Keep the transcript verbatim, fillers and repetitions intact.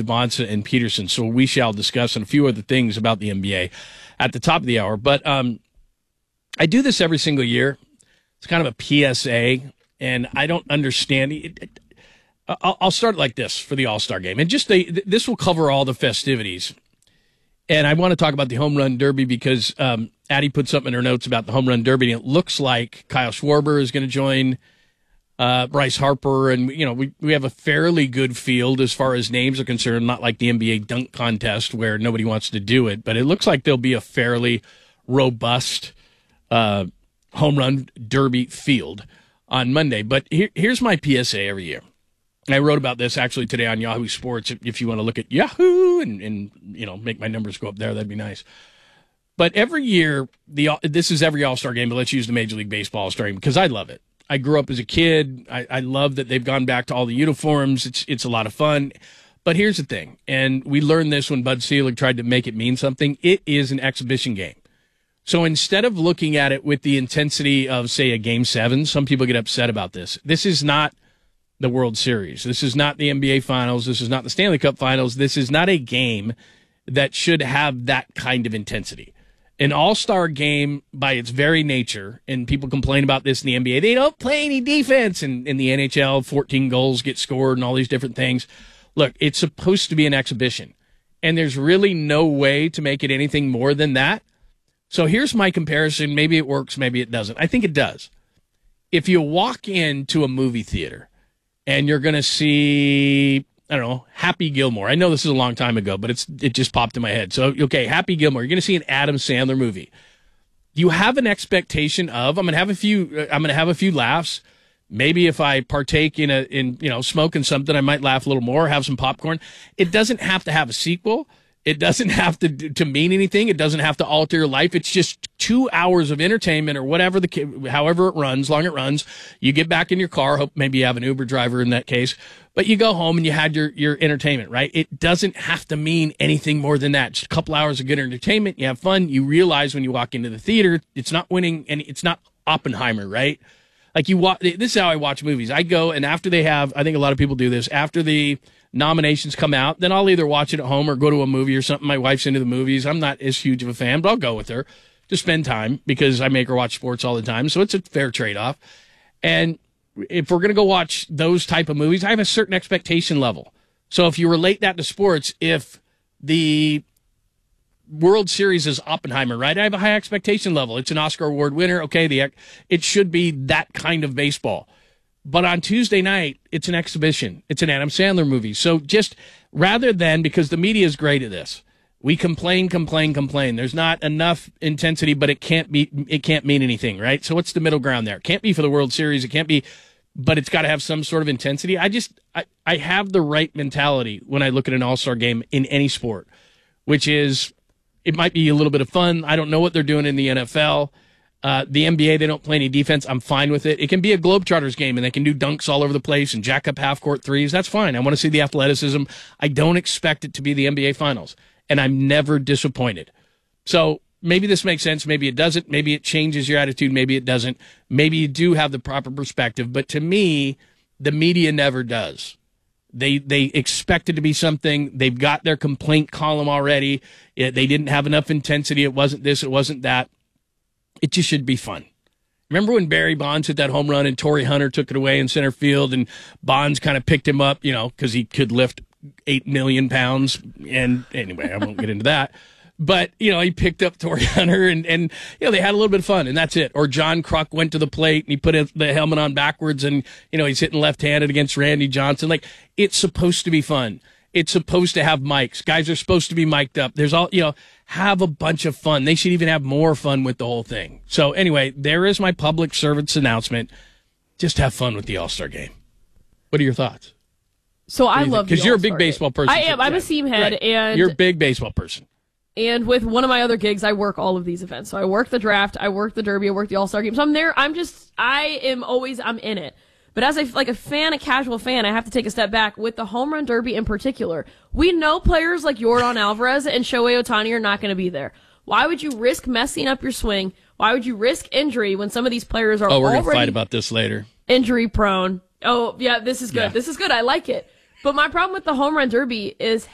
DeMonsa and Peterson. So we shall discuss and a few other things about the N B A at the top of the hour. But um, I do this every single year. It's kind of a P S A, and I don't understand it. it I'll, I'll start like this for the All-Star game. And just the, this will cover all the festivities. And I want to talk about the Home Run Derby because um, Addie put something in her notes about the Home Run Derby, and it looks like Kyle Schwarber is going to join uh, Bryce Harper. And, you know, we, we have a fairly good field as far as names are concerned, not like the N B A dunk contest where nobody wants to do it. But it looks like there'll be a fairly robust uh, Home Run Derby field on Monday. But here, here's my P S A every year. I wrote about this actually today on Yahoo Sports. If you want to look at Yahoo and, and you know make my numbers go up there, that'd be nice. But every year, the this is every All-Star game, but let's use the Major League Baseball All-Star game because I love it. I grew up as a kid. I, I love that they've gone back to all the uniforms. It's it's a lot of fun. But here's the thing, and we learned this when Bud Selig tried to make it mean something. It is an exhibition game. So instead of looking at it with the intensity of, say, a Game seven, some people get upset about this. This is not the World Series. This is not the N B A Finals. This is not the Stanley Cup Finals. This is not a game that should have that kind of intensity. An all-star game by its very nature, and people complain about this in the N B A, they don't play any defense. And in the N H L, fourteen goals get scored and all these different things. Look, it's supposed to be an exhibition, and there's really no way to make it anything more than that. So here's my comparison. Maybe it works, maybe it doesn't. I think it does. If you walk into a movie theater and you're going to see, I don't know, Happy Gilmore. I know this is a long time ago, but it's it just popped in my head. So, okay, Happy Gilmore. You're going to see an Adam Sandler movie. You have an expectation of, I'm going to have a few, I'm going to have a few laughs. Maybe if I partake in a, in, you know, smoking something, I might laugh a little more, have some popcorn. It doesn't have to have a sequel. It doesn't have to to mean anything. It doesn't have to alter your life. It's just two hours of entertainment or whatever the however it runs, long it runs. You get back in your car. Hope maybe you have an Uber driver in that case, but you go home and you had your your entertainment. Right? It doesn't have to mean anything more than that. Just a couple hours of good entertainment. You have fun. You realize when you walk into the theater, it's not winning, and it's not Oppenheimer, right? Like you watch. This is how I watch movies. I go and after they have, I think a lot of people do this. After the nominations come out, then I'll either watch it at home or go to a movie or something. My wife's into the movies. I'm not as huge of a fan, but I'll go with her to spend time because I make her watch sports all the time. So it's a fair trade-off. And if we're going to go watch those type of movies, I have a certain expectation level. So if you relate that to sports, if the World Series is Oppenheimer, right? I have a high expectation level. It's an Oscar Award winner. Okay, the it should be that kind of baseball. But on Tuesday night, it's an exhibition. It's an Adam Sandler movie. So just rather than, because the media is great at this, we complain, complain, complain. There's not enough intensity, but it can't be, it can't mean anything, right? So what's the middle ground there? It can't be for the World Series. It can't be, but it's got to have some sort of intensity. I just, I, I have the right mentality when I look at an all-star game in any sport, which is it might be a little bit of fun. I don't know what they're doing in the N F L. Uh, the N B A, they don't play any defense. I'm fine with it. It can be a Globetrotters game, and they can do dunks all over the place and jack up half-court threes. That's fine. I want to see the athleticism. I don't expect it to be the N B A Finals, and I'm never disappointed. So maybe this makes sense. Maybe it doesn't. Maybe it changes your attitude. Maybe it doesn't. Maybe you do have the proper perspective. But to me, the media never does. They they expect it to be something. They've got their complaint column already. It, they didn't have enough intensity. It wasn't this. It wasn't that. It just should be fun. Remember when Barry Bonds hit that home run and Torrey Hunter took it away in center field and Bonds kind of picked him up, you know, because he could lift eight million pounds. And anyway, I won't get into that. But, you know, he picked up Torrey Hunter and, and, you know, they had a little bit of fun and that's it. Or John Kruk went to the plate and he put the helmet on backwards and, you know, he's hitting left-handed against Randy Johnson. Like, it's supposed to be fun. It's supposed to have mics. Guys are supposed to be mic'd up. There's all, you know, have a bunch of fun. They should even have more fun with the whole thing. So anyway, there is my public service announcement. Just have fun with the All-Star game. What are your thoughts? So I love because you're a big baseball person. I am. I'm a seam head, right. and you're a big baseball person. And with one of my other gigs, I work all of these events. So I work the draft, I work the Derby, I work the All-Star game. So I'm there. I'm just, I am always, I'm in it. But as a, like a fan, a casual fan, I have to take a step back. With the Home Run Derby in particular, we know players like Yordan Alvarez and Shohei Ohtani are not going to be there. Why would you risk messing up your swing? Why would you risk injury when some of these players are oh, we're already gonna fight about this later. Injury prone? Oh, yeah, this is good. Yeah. This is good. I like it. But my problem with the Home Run Derby is